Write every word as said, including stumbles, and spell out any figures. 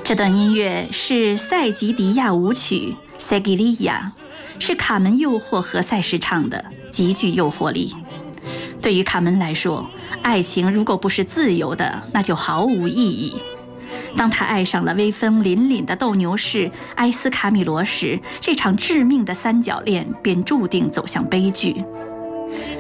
这段音乐是塞吉迪亚舞曲《塞吉利亚》，是卡门诱惑何塞时唱的，极具诱惑力。对于卡门来说，爱情如果不是自由的，那就毫无意义。当他爱上了威风凛凛的斗牛士埃斯卡米罗时，这场致命的三角恋便注定走向悲剧。